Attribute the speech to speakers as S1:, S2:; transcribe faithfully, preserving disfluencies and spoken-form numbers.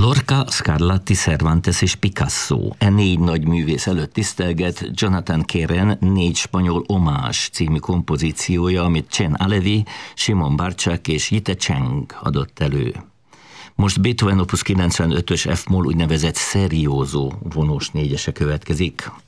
S1: Lorca, Scarlatti, Cervantes és Picasso. E négy nagy művész előtt tisztelget Jonathan Keren Négy spanyol omás című kompozíciója, amit Chen Alevi, Simon Barczak és Jite Cheng adott elő. Most Beethoven opus kilencvenötös F-moll úgynevezett seriózó vonós négyese következik.